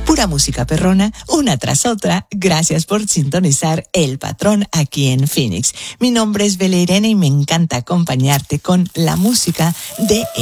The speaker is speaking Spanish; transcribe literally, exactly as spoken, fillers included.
Pura música perrona, una tras otra. Gracias por sintonizar El Patrón aquí en Phoenix. Mi nombre es Bella Irene y me encanta acompañarte con la música de